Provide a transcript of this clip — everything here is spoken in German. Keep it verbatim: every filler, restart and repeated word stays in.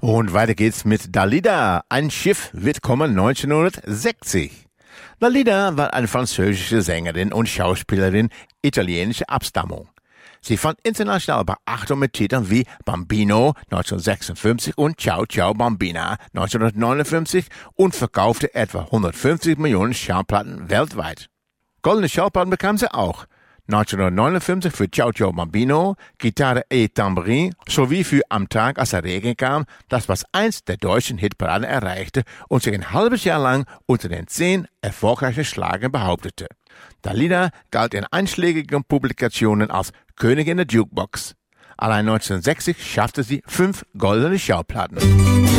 Und weiter geht's mit Dalida. Ein Schiff wird kommen neunzehnhundertsechzig. Dalida war eine französische Sängerin und Schauspielerin italienischer Abstammung. Sie fand international Beachtung mit Titeln wie Bambino neunzehnhundertsechsundfünfzig und Ciao Ciao Bambina neunzehnhundertneunundfünfzig und verkaufte etwa hundertfünfzig Millionen Schallplatten weltweit. Goldene Schallplatten bekam sie auch. neunzehnhundertneunundfünfzig für Ciao Ciao Bambino, Gitarre et Tambourine sowie für Am Tag, als der Regen kam, das was einst der deutschen Hitparaden erreichte und sich ein halbes Jahr lang unter den zehn erfolgreichen Schlagern behauptete. Dalida galt in einschlägigen Publikationen als Königin der Jukebox. Allein neunzehnhundertsechzig schaffte sie fünf goldene Schallplatten.